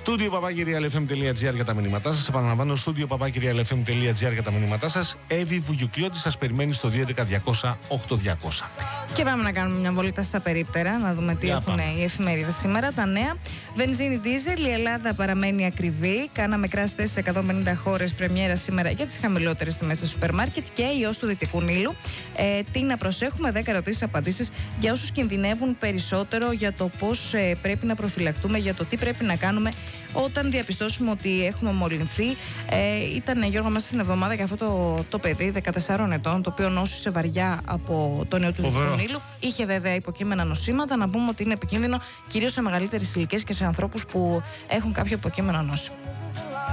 Στούντιο papakirialfm.gr για τα μηνύματά σας. Επαναλαμβάνω, στούντιο papakirialfm.gr για τα μηνύματά σας. Εύη Βουγιουκλιώτη σας περιμένει στο 211-200-8200. Και πάμε να κάνουμε μια βόλτα στα περίπτερα, να δούμε τι έχουν οι εφημερίδες σήμερα. Τα νέα. Βενζίνη, δίζελ, η Ελλάδα παραμένει ακριβή. Κάναμε κράστες σε 150 χώρες, πρεμιέρα σήμερα για τις χαμηλότερες τιμές στα σούπερ μάρκετ και ιός του Δυτικού Νείλου. Τι να προσέχουμε, 10 ερωτήσεις απαντήσεις για όσους κινδυνεύουν περισσότερο για το πώς πρέπει να προφυλακτούμε, για το τι πρέπει να κάνουμε όταν διαπιστώσουμε ότι έχουμε μολυνθεί. Ήταν, Γιώργο, μέσα στην εβδομάδα και αυτό το παιδί 14 ετών, το οποίο νόσησε βαριά από τον ιό του Δυτικού Νείλου. Είχε βέβαια υποκείμενα νοσήματα. Να πούμε ότι είναι επικίνδυνο κυρίως σε μεγαλύτερες ηλικίες και σε ανθρώπους που έχουν κάποιο υποκείμενο νόση.